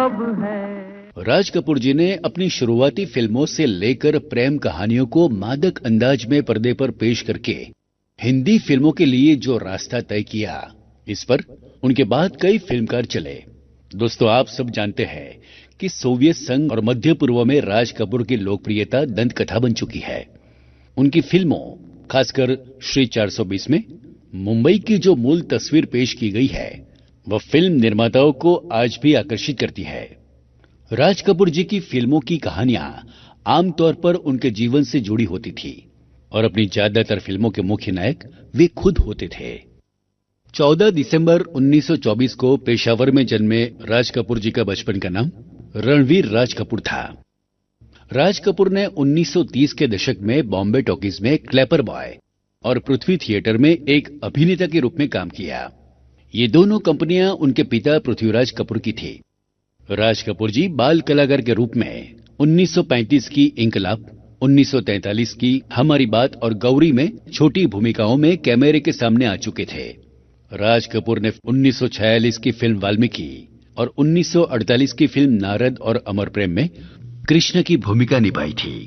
अब है। राज कपूर जी ने अपनी शुरुआती फिल्मों से लेकर प्रेम कहानियों को मादक अंदाज में पर्दे पर पेश करके हिंदी फिल्मों के लिए जो रास्ता तय किया, इस पर उनके बाद कई फिल्मकार चले। दोस्तों, आप सब जानते हैं कि सोवियत संघ और मध्य पूर्व में राज कपूर की लोकप्रियता दंतकथा बन चुकी है। उनकी फिल्मों, खासकर श्री 420 में मुंबई की जो मूल तस्वीर पेश की गई है, वह फिल्म निर्माताओं को आज भी आकर्षित करती है। राज कपूर जी की फिल्मों की कहानियां आमतौर पर उनके जीवन से जुड़ी होती थी और अपनी ज्यादातर फिल्मों के मुख्य नायक वे खुद होते थे। 14 दिसंबर 1924 को पेशावर में जन्मे राज कपूर जी का बचपन का नाम रणवीर राज कपूर था। राज कपूर ने 1930 के दशक में बॉम्बे टॉकीज में क्लैपर बॉय और पृथ्वी थिएटर में एक अभिनेता के रूप में काम किया। ये दोनों कंपनियां उनके पिता पृथ्वीराज कपूर की थी। राज कपूर जी बाल कलाकार के रूप में 1935 की इंकलाब, 1943 की हमारी बात और गौरी में छोटी भूमिकाओं में कैमरे के सामने आ चुके थे। राज कपूर ने 1946 की फिल्म वाल्मीकि और 1948 की फिल्म नारद और अमर प्रेम में कृष्ण की भूमिका निभाई थी।